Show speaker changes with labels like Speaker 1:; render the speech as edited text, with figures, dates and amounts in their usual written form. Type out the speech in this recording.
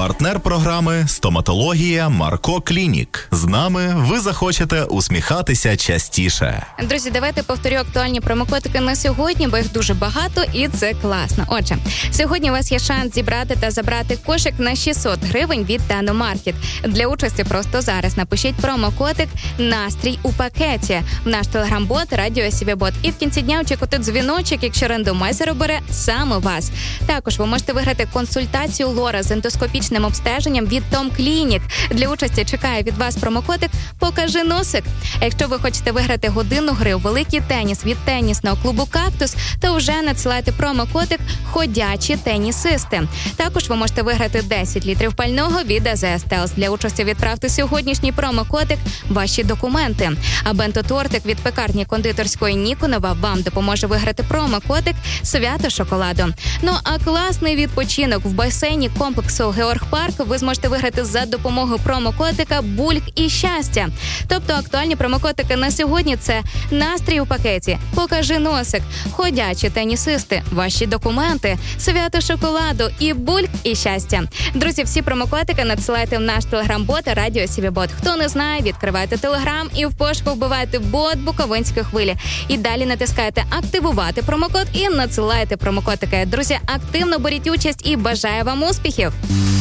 Speaker 1: Партнер програми «Стоматологія Марко Клінік». З нами ви захочете усміхатися частіше.
Speaker 2: Друзі, давайте повторю актуальні промокодики на сьогодні, бо їх дуже багато і це класно. Отже, сьогодні у вас є шанс зібрати та забрати кошик на 600 гривень від Тано-Маркет. Для участі просто зараз напишіть промокодик «Настрій у пакеті» в наш телеграм-бот «Радіо СІБІ-бот». І в кінці дня очікуйте дзвіночок, якщо рандомайзер обере саме вас. Також ви можете виграти консультацію лора з ендоскопічним обстеженням від Том Клінік. Для участі чекає від вас промокодик «Покажи носик». Якщо ви хочете виграти годинну гри у великий теніс від тенісного клубу «Кактус», то вже надсилайте промокодик «Ходячі тенісисти». Також ви можете виграти 10 літрів пального від АЗС Телс. Для участі відправте сьогоднішній промокодик «Ваші документи». А бенто-тортик від пекарні кондитерської Ніконова вам допоможе виграти промокодик «Свято шоколаду». Ну а класний відпочинок в басейні комплексу Георг-Парк ви зможете виграти за допомогою промокодика «Бульк і щастя». Тобто актуальні промокодики на сьогодні – це «Настрій у пакеті», «Покажи носик», «Ходячі тенісисти», «Ваші документи», «Свято шоколаду» і «Бульк і щастя». Друзі, всі промокодики надсилайте в наш телеграм-бот «Радіо СІБІ-бот». Хто не знає, відкривайте телеграм і в пошуку вбивайте «Бот Буковинської хвилі». І далі натискаєте «Активувати промокод» і надсилаєте промокодики. Друзі, активно беріть участь і бажаю вам успіхів!